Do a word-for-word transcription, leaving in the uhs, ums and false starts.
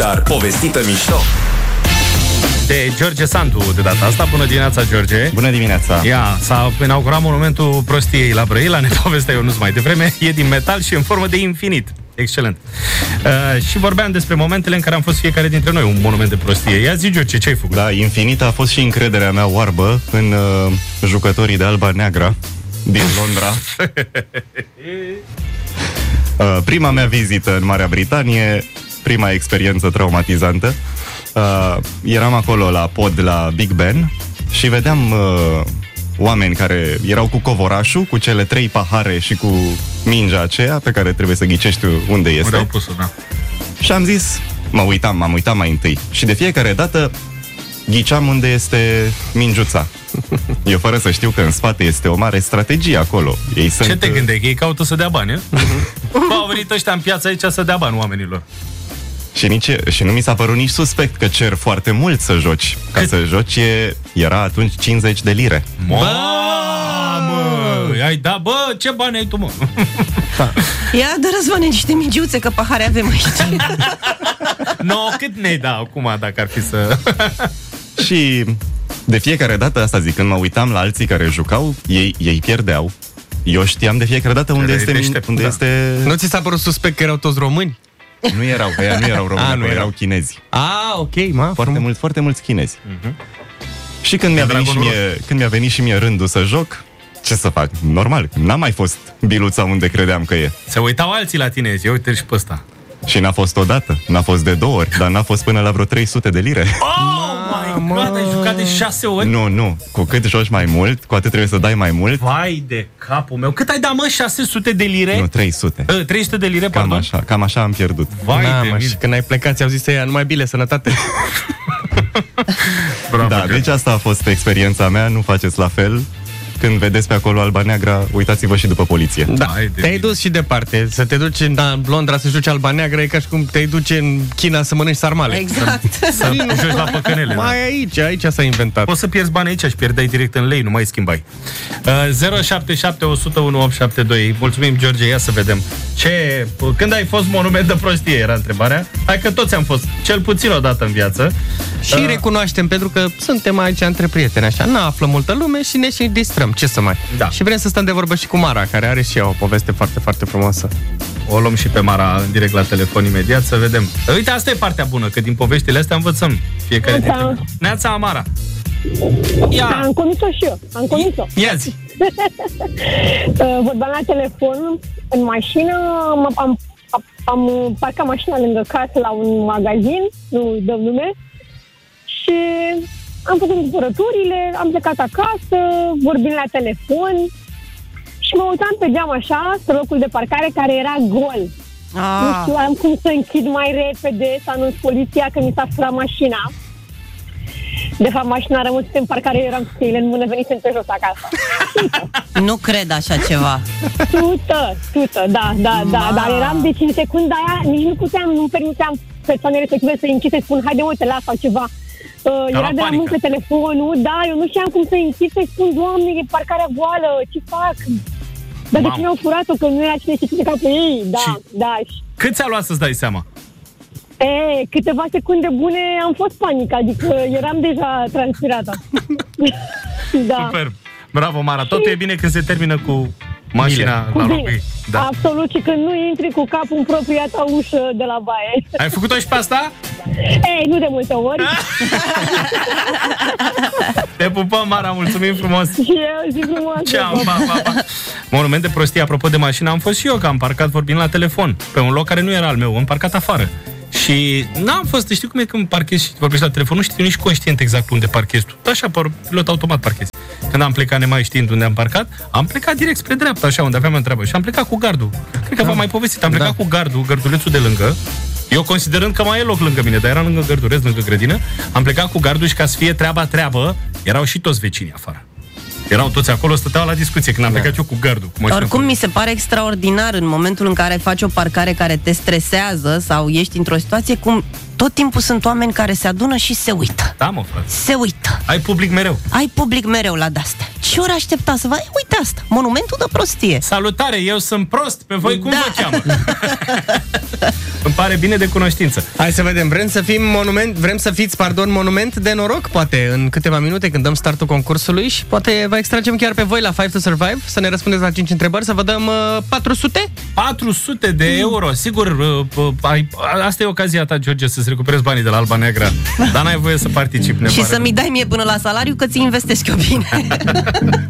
dar povestită mișto. De George Sandu de data asta. Bună dimineața, George. Bună dimineața. Ia, s-a inaugurat monumentul prostiei la Brăila, ne povestea Ionuț mai devreme. E din metal și în formă de infinit. Excelent. Uh, și vorbeam despre momentele în care am fost fiecare dintre noi un monument de prostie. Ia zi, George, ce ai făcut? Da, infinită a fost și încrederea mea oarbă în uh, jucătorii de Alba Neagra din Londra. uh, prima mea vizită în Marea Britanie, prima experiență traumatizantă. Uh, eram acolo la pod la Big Ben și vedeam uh, oameni care erau cu covorașul, cu cele trei pahare și cu mingea aceea pe care trebuie să ghicești unde este. Unde au pus-o, da. Și am zis, mă uitam, m-am uitat mai întâi. Și de fiecare dată ghiceam unde este mingiuța. Eu fără să știu că în spate este o mare strategie acolo. Ei sunt... Ce te gândeai? Că ei caută să dea bani, au venit ăștia în piață aici să dea bani oamenilor. Și, nici, și nu mi s-a părut nici suspect că cer foarte mult să joci. Ca Cât? să joci e, era atunci cincizeci de lire. Mamă! Ai da, bă, ce bani ai tu, mă? Ia, dă Răzvane niște mingiuțe, că pahare avem aici. No, cât ne-ai da acum, dacă ar fi să... Și de fiecare dată, asta zic, când mă uitam la alții care jucau, ei, ei pierdeau. Eu știam de fiecare dată unde, este, deștept, unde da. este... Nu ți s-a părut suspect că erau toți români? Nu erau, ăia nu erau români, A, nu erau. erau. chinezi. Ah, ok, mă. Foarte mulți, foarte mulți chinezi. Mhm. Și când mi-a, venit și Dragonul mie, când mi-a venit și mie rândul să joc, ce să fac? Normal, n-am mai fost biluța unde credeam că e. Se uitau alții la tine, zi, uite-l și pe ăsta. Și n-a fost odată, n-a fost de două ori, dar n-a fost până la vreo trei sute de lire. Oh my God, ai jucat de șase ori? Nu, nu, cu cât joci mai mult, cu atât trebuie să dai mai mult. Vai de capul meu. Cât ai dat, mă? șase sute de lire? Nu, trei sute. Uh, trei sute de lire, Cam pardon? așa, cam așa am pierdut. Vai Da, de mă, mine. și când ai plecat ți-au zis ăia, numai bile, sănătate. Bravo, Da, George. deci asta a fost experiența mea, nu faceți la fel. Când vedeți pe acolo Alba Neagra, uitați-vă și după poliție. Da, Hai de te-ai bine. dus și departe. Să te duci în Londra să joci Alba Neagră e ca și cum te duce în China să mănânci sarmale. Exact. Să joci la păcănele. Da. Mai aici, aici s-a inventat. Poți să pierzi bani aici și pierdeai direct în lei, nu mai schimbai. Uh, zero șapte șapte unu zero unu opt șapte doi. Mulțumim, George, ia să vedem. Ce... Când ai fost monument de prostie, era întrebarea. Hai că toți am fost, cel puțin o dată în viață. Și uh. recunoaștem, pentru că suntem aici între prieteni, așa, n-află multă lume și ne și distrăm. Ce să mai... Da. Și vrem să stăm de vorbă și cu Mara, care are și ea o poveste foarte, foarte frumoasă. O luăm și pe Mara în direct la telefon imediat să vedem. Uite, asta e partea bună, că din poveștile astea învățăm fiecare Neața. dintre noi. Neața, Amara. Ia, Am conus-o și eu, am conus-o. ia zi. Vorbeam la telefon, în mașină, am, am, am, am parcat mașina lângă casă la un magazin, nu dăm nume, și am făcut cumpărăturile, am plecat acasă, vorbind la telefon și mă uitam pe geam așa, spre locul de parcare care era gol. Nu Ah, știu, am cum să închid mai repede, să anunț poliția că mi s-a furat mașina. De fapt, mașina a rămas în parcare, eu eram cu cheile în mână, venisem pe jos acasă. nu cred așa ceva. Tută, tută, da, da, da, Ma. dar eram, deci în secunda aia, nici nu puteam, nu permiteam persoanele respective să închid, să spun, haide mă, te las sau ceva. Uh, Ca la era de la panică. muncă telefonul, da, eu nu știam cum să închid, să-i spun, Doamne, e parcarea goală, ce fac? Dar de Mamă. ce mi-au furat-o, că nu era cine știe ce ca pe ei, da, Și- da. Și, Cât ți-a luat să-ți dai seama? e, câteva secunde bune am fost panică, adică eram deja transpirată. Da. Super. Bravo, Mara. Totul e bine când se termină cu mașina Cu la bine. locul. Da. Absolut, și când nu intri cu capul în propria ta ușă de la baie. Ai făcut-o și pe asta? Ei, nu de multe ori. Te pupăm, Mara, mulțumim frumos. Și eu zic frumos. Ceau, pa, pa, pa. Monument de prostie, apropo de mașină, am fost și eu, că am parcat vorbind la telefon, pe un loc care nu era al meu, am parcat afară. Și n-am fost, știu cum e când parchezi și vorbești la telefon, nu știu nici conștient exact unde parchezi tu. Așa, pe pilot automat parchezi. Când am plecat nemai știind unde am parcat, am plecat direct spre dreapta, așa, unde aveam întreabă. Și am plecat cu gardul. Cred că v-am mai povestit. Am plecat cu gardul, gărdulețul de lângă. Eu considerând că mai e loc lângă mine, dar era lângă gărduleț, lângă grădină. Am plecat cu gardul și ca să fie treaba treabă, erau și toți vecinii afară. Erau toți acolo, stăteau la discuție când am plecat eu cu gardul. Cu mașina Oricum cu- mi se pare extraordinar în momentul în care faci o parcare care te stresează sau ești într-o situație cum tot timpul sunt oameni care se adună și se uită. Da, mă, frate. Se uită. Ai public mereu. Ai public mereu la de-astea. Ce ori aștepta să vai? Uite asta, monumentul de prostie. Salutare, eu sunt prost, pe voi cum Da. vă cheamă? Îmi pare bine de cunoștință. Hai să vedem, vrem să fim monument, vrem să fiți, pardon, monument de noroc, poate, în câteva minute când dăm startul concursului și poate vă extragem chiar pe voi la Five to Survive, să ne răspundeți la cinci întrebări, să vă dăm uh, patru sute? patru sute de euro, sigur, uh, uh, ai, asta e ocazia ta, George, să-ți recuperezi banii de la Alba Neagra, dar n-ai voie să participi. Și să-mi dai mie până la salariu că ți investesc eu bine.